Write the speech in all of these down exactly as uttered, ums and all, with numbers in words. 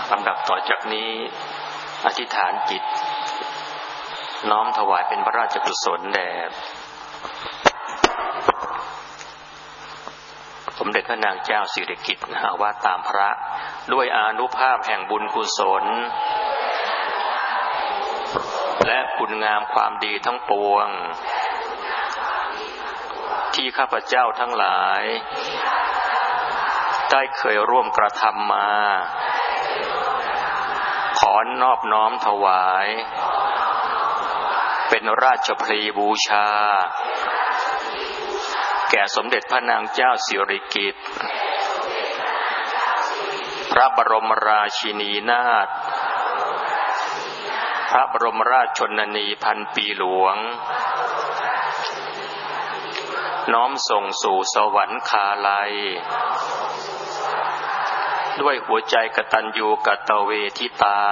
ลำดับต่อจากนี้อธิษฐานจิตน้อมถวายเป็นพระราชกุศลแด่สมเด็จพระนางเจ้าสิริกิติ์นะว่าตามพระด้วยอานุภาพแห่งบุญกุศลและคุณงามความดีทั้งปวงที่ข้าพเจ้าทั้งหลายได้เคยร่วมกระทำมาขอนอบน้อมถวายเป็นราชพลีบูชาแก่สมเด็จพระนางเจ้าสิริกิติ์พระบรมราชินีนาถพระบรมราชชนนีพันปีหลวงน้อมส่งสู่สวรรคาลัยด้วยหัวใจกตัญญูกตเวทิตา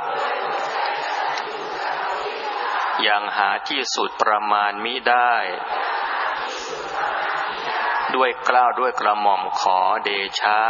อย่างหาที่สุดประมาณมิได้ด้วยเกล้าด้วยกระหม่อมขอเดชะ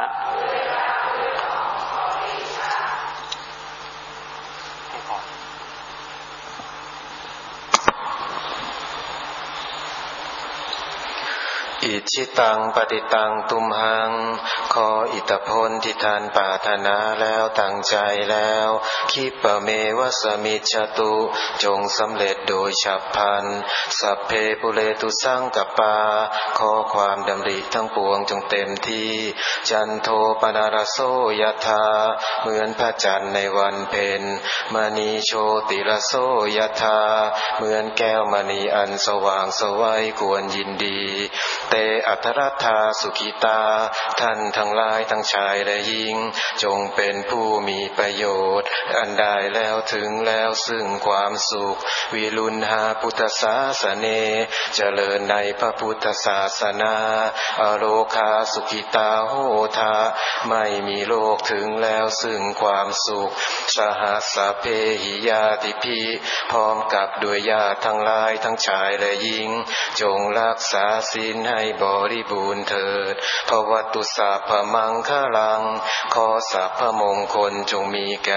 อิชิตังปฏิตังตุมหังขออิทธิพลที่ท่านปรารถนาแล้วตั้งใจแล้วคิปะเมวะสมิจฉตุจงสำเร็จโดยฉับพลันสัพเพปุเรตุสังกปาขอความดำริทั้งปวงจงเต็มที่จันโทปนารโสยถาเหมือนพระจันทร์ในวันเพ็ญมณีโชติรโสยถาเหมือนแก้วมณีอันสว่างไสวควรยินดีเตอัทรัตถาสุขิตาท่านทั้งหลายทั้งชายและหญิงจงเป็นผู้มีประโยชน์อันได้แล้วถึงแล้วซึ่งความสุขวิรุณหาพุทธศาสเนเจริญในพระพุทธศาสนาอโลคาสุขิตาโหทาไม่มีโลกถึงแล้วซึ่งความสุขสหัสสะเพหิยาติภิพร้อมกับด้วยญาติทั้งหลายทั้งชายและหญิงจงรักษาศีลให้บริบูรณ์เถิดภวัตตุสัพพมังคลังขอสัพพมงคลจงมีแก่